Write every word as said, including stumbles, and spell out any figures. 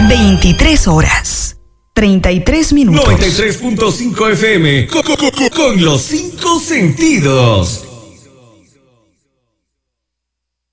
veintitrés horas, treinta y tres minutos. noventa y tres punto cinco F M, con, con, con, con los cinco sentidos.